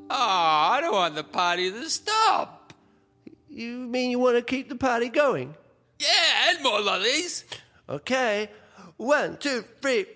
Oh, I don't want the party to stop. You mean you want to keep the party going? Yeah, and more lollies. Okay. 1, 2, 3...